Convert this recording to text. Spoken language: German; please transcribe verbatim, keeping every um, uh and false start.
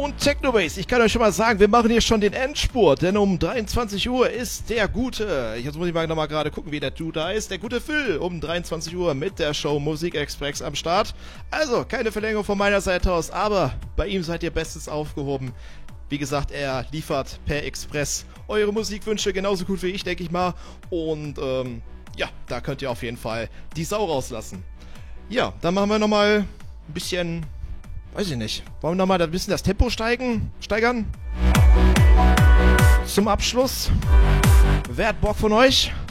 und Technobase. Ich kann euch schon mal sagen, wir machen hier schon den Endspurt, denn um dreiundzwanzig Uhr ist der gute, jetzt muss ich mal nochmal gerade gucken, wie der Dude da ist, der gute Phil um dreiundzwanzig Uhr mit der Show Musikexpress am Start. Also, keine Verlängerung von meiner Seite aus, aber bei ihm seid ihr bestens aufgehoben. Wie gesagt, er liefert per Express eure Musikwünsche genauso gut wie ich, denke ich mal. Und ähm, ja, da könnt ihr auf jeden Fall die Sau rauslassen. Ja, dann machen wir nochmal ein bisschen, weiß ich nicht, wollen wir nochmal ein bisschen das Tempo steigen, steigern? Zum Abschluss. Wer hat Bock von euch?